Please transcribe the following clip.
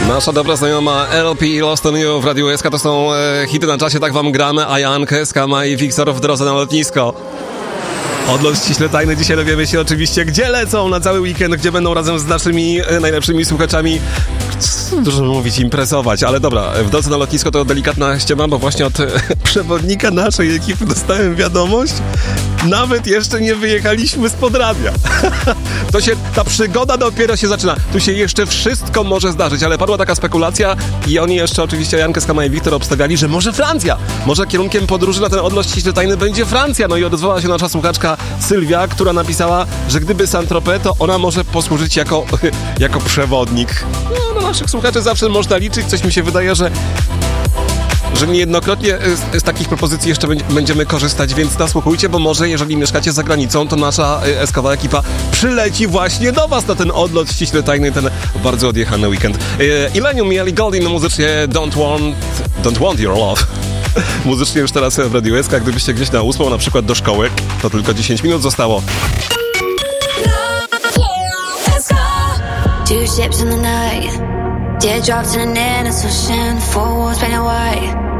Nasza dobra znajoma LP i Lost on You w Radiu SK to są hity na czasie, tak wam gramy, a Jan, Keska, i Wiktor w drodze na lotnisko. Odlot ściśle tajny. Dzisiaj dowiemy się oczywiście, gdzie lecą na cały weekend, gdzie będą razem z naszymi najlepszymi słuchaczami, dużo mówić, imprezować, ale dobra, w drodze na lotnisko to delikatna ściema, bo właśnie od przewodnika naszej ekipy dostałem wiadomość, nawet jeszcze nie wyjechaliśmy spod radia. Ta przygoda dopiero się zaczyna. Tu się jeszcze wszystko może zdarzyć, ale padła taka spekulacja i oni jeszcze oczywiście, Jan, Keska, i Wiktor obstawiali, że może Francja. Może kierunkiem podróży na ten odlot ściśle tajny będzie Francja. No i odezwała się nasza słuchaczka Sylwia, która napisała, że gdyby Saint-Tropez, to ona może posłużyć jako przewodnik. No, na naszych słuchaczy zawsze można liczyć. Coś mi się wydaje, że niejednokrotnie z takich propozycji jeszcze będziemy korzystać, więc nasłuchujcie, bo może jeżeli mieszkacie za granicą, to nasza eskowa ekipa przyleci właśnie do was na ten odlot ściśle tajny, ten bardzo odjechany weekend. Illenium i Ellie Goulding muzycznie Don't Want Your Love. Muzycznie już teraz w Radiu SK, gdybyście gdzieś na 8 na przykład do szkoły, to tylko 10 minut zostało. Two ships in the night, teardrops in an innocent ocean, four walls painted white.